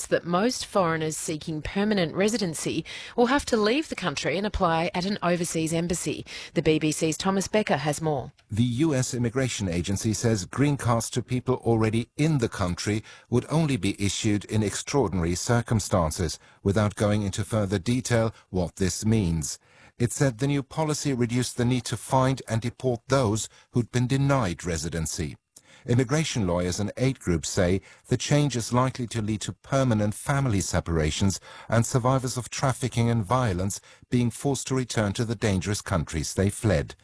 suggests that most foreigners seeking permanent residency will have to leave the country and apply at an overseas embassy. The BBC's Thomas Becker has more. The US Immigration Agency says green cards to people already in the country would only be issued in extraordinary circumstances, without going into further detail what this means. It said the new policy reduced the need to find and deport those who'd been denied residency. Immigration lawyers and aid groups say the change is likely to lead to permanent family separations and survivors of trafficking and violence being forced to return to the dangerous countries they fled.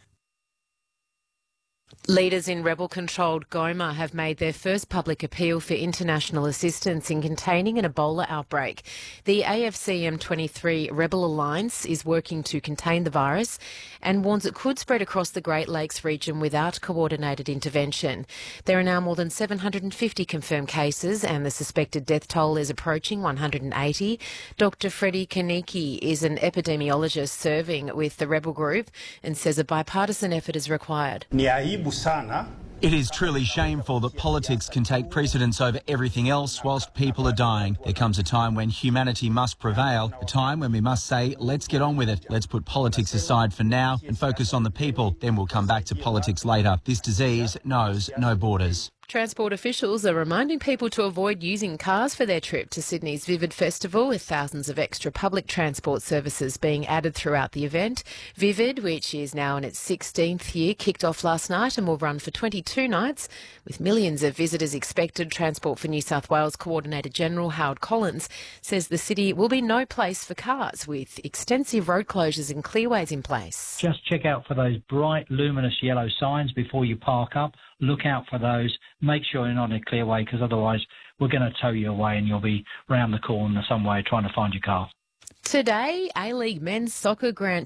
Leaders in rebel-controlled Goma have made their first public appeal for international assistance in containing an Ebola outbreak. The AFCM23 Rebel Alliance is working to contain the virus and warns it could spread across the Great Lakes region without coordinated intervention. There are now more than 750 confirmed cases and the suspected death toll is approaching 180. Dr. Freddie Kaniki is an epidemiologist serving with the rebel group and says a bipartisan effort is required. It is truly shameful that politics can take precedence over everything else whilst people are dying. There comes a time when humanity must prevail, a time when we must say, let's get on with it. Let's put politics aside for now and focus on the people. Then we'll come back to politics later. This disease knows no borders. Transport officials are reminding people to avoid using cars for their trip to Sydney's Vivid Festival, with thousands of extra public transport services being added throughout the event. Vivid, which is now in its 16th year, kicked off last night and will run for 22 nights. With millions of visitors expected, Transport for New South Wales Coordinator General Howard Collins says the city will be no place for cars, with extensive road closures and clearways in place. Just check out for those bright, luminous yellow signs before you park up. Look out for those. Make sure you're not in a clearway, because otherwise we're going to tow you away and you'll be round the corner some way trying to find your car. Today's A-League Men's Soccer Grand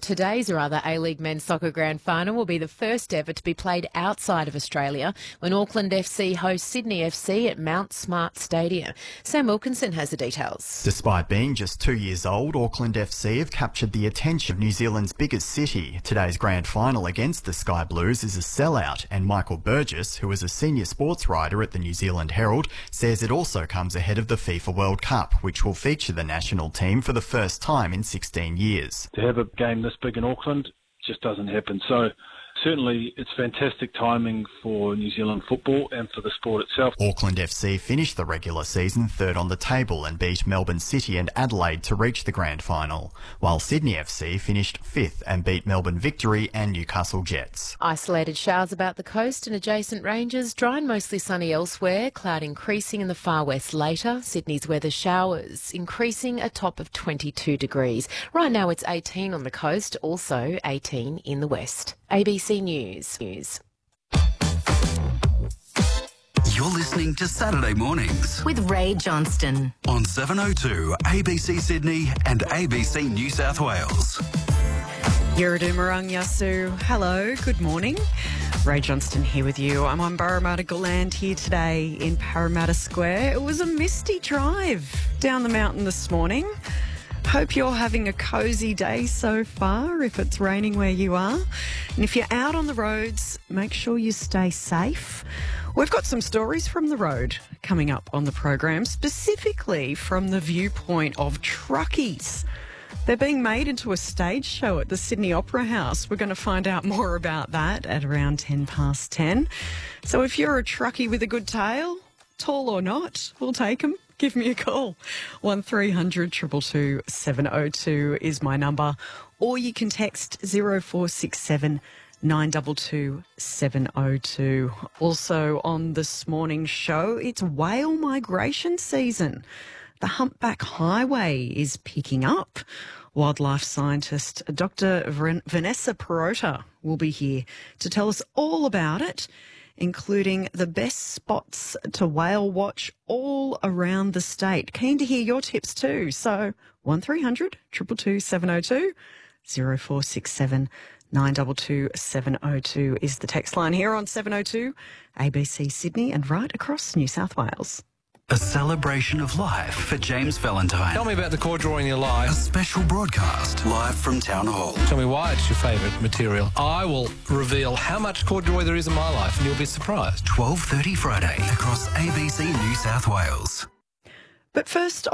Final will be the first ever to be played outside of Australia when Auckland FC hosts Sydney FC at Mount Smart Stadium. Sam Wilkinson has the details. Despite being just 2 years old, Auckland FC have captured the attention of New Zealand's biggest city. Today's grand final against the Sky Blues is a sellout, and Michael Burgess, who is a senior sports writer at the New Zealand Herald, says it also comes ahead of the FIFA World Cup, which will feature the national team for the first time in 16 years. To have a game this big in Auckland just doesn't happen. So certainly it's fantastic timing for New Zealand football and for the sport itself. Auckland FC finished the regular season third on the table and beat Melbourne City and Adelaide to reach the grand final, while Sydney FC finished fifth and beat Melbourne Victory and Newcastle Jets. Isolated showers about the coast and adjacent ranges, dry and mostly sunny elsewhere, cloud increasing in the far west later. Sydney's weather showers increasing a top of 22 degrees. Right now it's 18 on the coast, also 18 in the west. ABC News. You're listening to Saturday Mornings with Ray Johnston on 702 ABC Sydney and ABC New South Wales. Yuradumarang Yasu. Hello, good morning. Ray Johnston here with you. I'm on Parramatta Land here today in Parramatta Square. It was a misty drive down the mountain this morning. Hope you're having a cosy day so far if it's raining where you are. And if you're out on the roads, make sure you stay safe. We've got some stories from the road coming up on the program, specifically from the viewpoint of truckies. They're being made into a stage show at the Sydney Opera House. We're going to find out more about that at around 10:10. So if you're a truckie with a good tale, tall or not, we'll take them. Give me a call. 1300 222 702 is my number. Or you can text 0467 922 702. Also on this morning's show, it's whale migration season. The humpback highway is picking up. Wildlife scientist Dr. Vanessa Perota will be here to tell us all about it, including the best spots to whale watch all around the state. Keen to hear your tips too. So 1300 222 702, 0467 922 702 is the text line here on 702 ABC Sydney and right across New South Wales. A celebration of life for James Valentine. Tell me about the core drawer in your life. A special broadcast live from Town Hall. Tell me why it's your favourite material. I will reveal how much corduroy there is in my life and you'll be surprised. 12:30 Friday across ABC New South Wales. But first